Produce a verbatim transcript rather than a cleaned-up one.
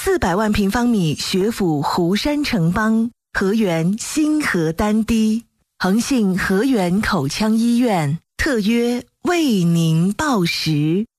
四百万平方米学府湖山城邦，河源新河丹堤，恒信河源口腔医院特约为您报时。